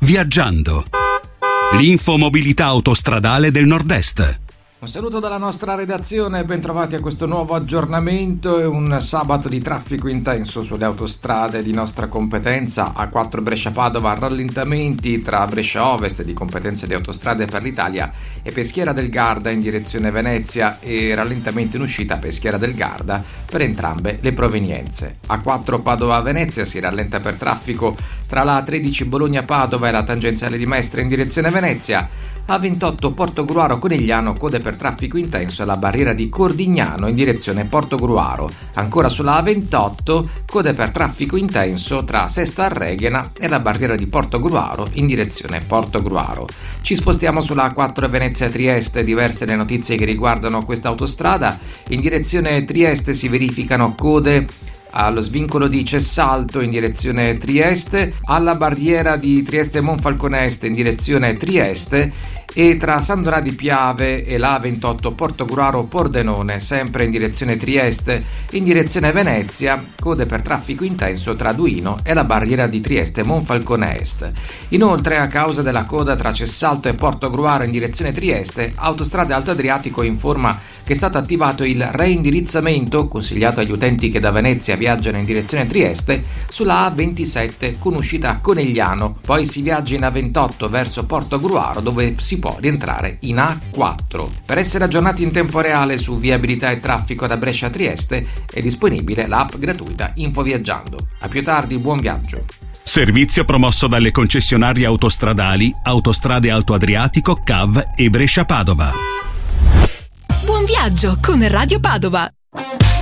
Viaggiando. L'infomobilità autostradale del Nord-Est. Un saluto dalla nostra redazione, ben trovati a questo nuovo aggiornamento. È un sabato di traffico intenso sulle autostrade di nostra competenza. A4 Brescia-Padova, rallentamenti tra Brescia Ovest di competenza di Autostrade per l'Italia e Peschiera del Garda in direzione Venezia e rallentamenti in uscita Peschiera del Garda per entrambe le provenienze. A4 Padova-Venezia si rallenta per traffico tra la A13 Bologna-Padova e la tangenziale di Mestre in direzione Venezia. A28 Portogruaro-Conigliano, code per traffico intenso alla barriera di Cordignano in direzione Portogruaro. Ancora sulla A28, code per traffico intenso tra Sesto Arreghena e la barriera di Portogruaro in direzione Portogruaro. Ci spostiamo sulla A4 Venezia-Trieste, diverse le notizie che riguardano questa autostrada. In direzione Trieste si verificano code allo svincolo di Cessalto in direzione Trieste, alla barriera di Trieste Monfalcone Est in direzione Trieste e tra San Donà di Piave e la A28 Portogruaro Pordenone, sempre in direzione Trieste, in direzione Venezia, code per traffico intenso tra Duino e la barriera di Trieste Monfalcone Est. Inoltre, a causa della coda tra Cessalto e Portogruaro in direzione Trieste, Autostrade Alto Adriatico informa che è stato attivato il reindirizzamento, consigliato agli utenti che da Venezia viaggiano in direzione Trieste, sulla A27 con uscita a Conegliano, poi si viaggia in A28 verso Portogruaro dove si può rientrare in A4. Per essere aggiornati in tempo reale su viabilità e traffico da Brescia a Trieste è disponibile l'app gratuita Info Viaggiando. A più tardi, buon viaggio. Servizio promosso dalle concessionarie autostradali Autostrade Alto Adriatico, CAV e Brescia Padova. Buon viaggio con Radio Padova.